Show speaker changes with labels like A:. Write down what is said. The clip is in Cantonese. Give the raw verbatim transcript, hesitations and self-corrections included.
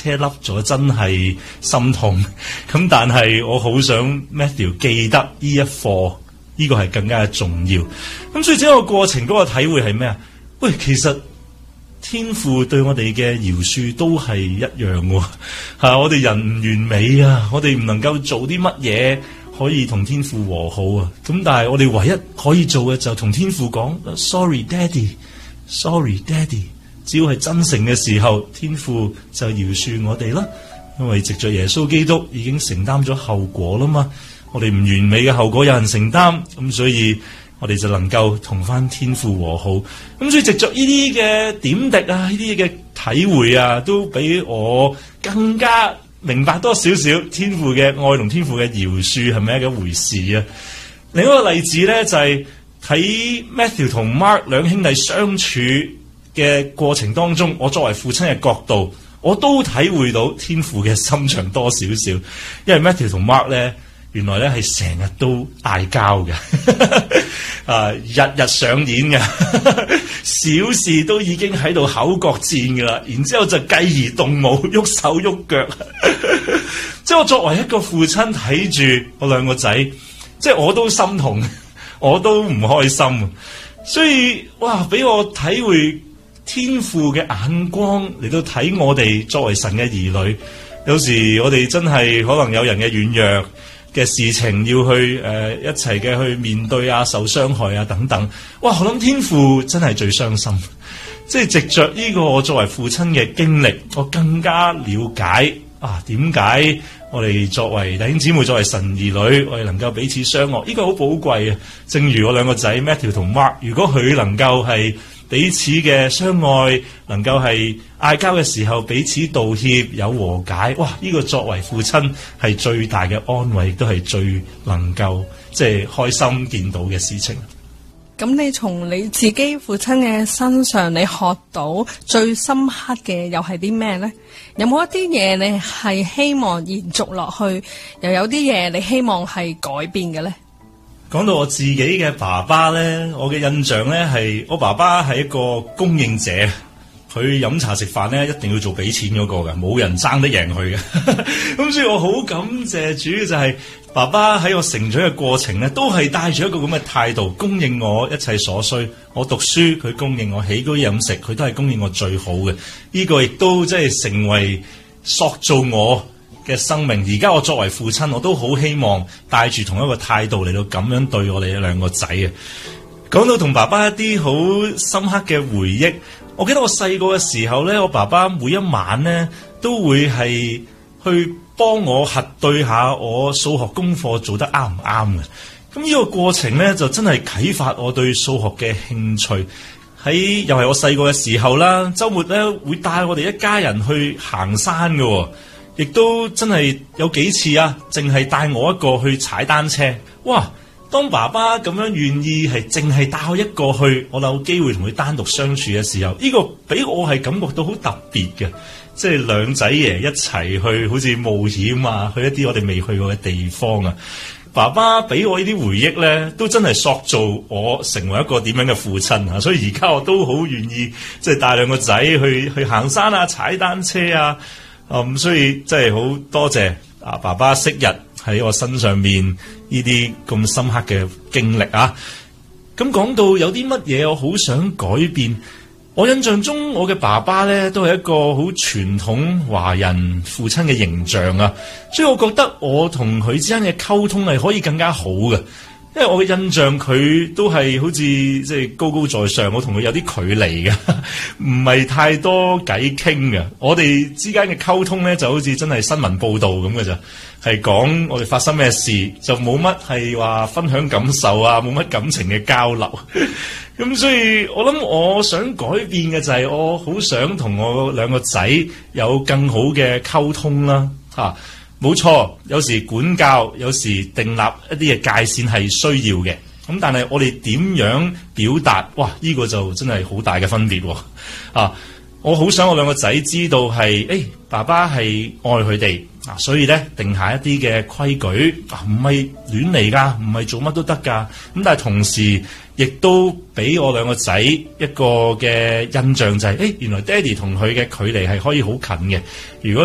A: 車凹咗，真係心痛。咁但係我好想 Matthew 記得呢一課，呢個係更加重要。咁所以整個過程嗰個體會係咩啊？喂，其實天父對我哋嘅饒恕都係一樣喎。吓，我哋人唔完美啊，我哋唔能夠做啲乜嘢可以同天父和好啊。咁但係我哋唯一可以做嘅就同天父講 Sorry Daddy Sorry Daddy。只要係真誠嘅時候，天父就饒恕我哋啦。因為藉着耶穌基督已經承擔咗後果啦嘛。我哋唔完美嘅後果有人承擔，咁所以我哋就能夠同翻天父和好。咁所以藉着呢啲嘅點滴啊，呢啲嘅體會啊，都俾我更加明白多少少天父嘅愛同天父嘅饒恕係咪一回事啊。另一個例子咧就係、是、睇 Matthew 同 Mark 兩兄弟相處嘅過程當中，我作為父親嘅角度，我都體會到天父嘅心腸多少少。因為 Matthew 同 Mark 咧，原來咧係成日都嗌交嘅，啊日日上演嘅，小事都已經喺度口角戰噶啦，然之後就繼而動武，喐手喐腳。即係我作為一個父親睇住我兩個仔，即係我都心痛，我都唔開心。所以哇，俾我體會天父嘅眼光嚟到睇我哋作為神嘅兒女，有時我哋真係可能有人嘅軟弱嘅事情要去誒、呃、一齊嘅去面對啊，受傷害啊等等。哇！我諗天父真係最傷心，即係藉着呢個我作為父親嘅經歷，我更加了解啊點解我哋作為弟兄姊妹，作為神兒女，我哋能夠彼此相愛，呢個好寶貴啊！正如我兩個仔 Matthew 同 Mark， 如果佢能夠係彼此嘅相愛，能夠係嗌交嘅時候彼此道歉有和解，哇！呢個作為父親係最大嘅安慰，亦都係最能夠即係開心見到嘅事情。
B: 咁你從你自己父親嘅身上，你學到最深刻嘅又係啲咩呢？有冇一啲嘢你係希望延續落去，又有啲嘢你希望係改變嘅呢？
A: 講到我自己嘅爸爸呢，我嘅印象呢係我爸爸係一個供應者，佢飲茶食飯呢一定要做俾錢嗰個嘅，冇人爭得贏佢嘅。咁所以我好感謝主，就係爸爸喺我成長嘅過程呢，都係帶住一個咁嘅態度，供應我一切所需。我讀書佢供應我，起居飲食佢都係供應我最好嘅。呢個亦都即係成為塑造我嘅生命。而家我作為父親，我都好希望帶住同一個態度嚟到咁樣對我哋兩個仔啊。講到同爸爸一啲好深刻嘅回憶，我記得我細個嘅時候呢，我爸爸每一晚呢都會係去幫我核對下我數學功課做得啱唔啱嘅。咁呢個過程呢，就真係啟發我對數學嘅興趣。喺又係我細個嘅時候啦，週末呢會帶我哋一家人去行山嘅喎。亦都真係有幾次啊，淨係帶我一個去踩單車。哇！當爸爸咁樣願意係淨係帶我一個去，我有機會同佢單獨相處嘅時候，呢個俾我係感覺到好特別嘅，即係兩仔爺一齊去好似冒險啊，去一啲我哋未去過嘅地方啊。爸爸俾我呢啲回憶呢，都真係塑造我成為一個點樣嘅父親啊！所以而家我都好願意即係帶兩個仔去去行山啊、踩單車啊。咁、嗯、所以真係好多謝啊爸爸昔日喺我身上面呢啲咁深刻嘅經歷啊。咁講到有啲乜嘢我好想改變，我印象中我嘅爸爸呢都係一個好傳統華人父親嘅形象啊，所以我覺得我同佢之間嘅溝通係可以更加好嘅。因為我嘅印象佢都係好似即係高高在上，我同佢有啲距離嘅，唔係太多偈傾嘅。我哋之間嘅溝通咧就好似真係新聞報道咁嘅咋，係講我哋發生咩事，就冇乜係話分享感受啊，冇乜感情嘅交流。咁所以我諗我想改變嘅就係我好想同我兩個仔有更好嘅溝通啦，吓。冇錯，有時管教，有時訂立一啲嘅界線係需要嘅。咁但係我哋點樣表達？哇！呢個就真係好大嘅分別喎。啊，我好想我兩個仔知道係，誒，爸爸係愛佢哋啊，所以咧定下一啲嘅規矩啊，唔係亂嚟噶，唔係做乜都得噶。咁但係同時亦都俾我兩個仔一個嘅印象就係，誒，原來爹哋同佢嘅距離係可以好近嘅。如果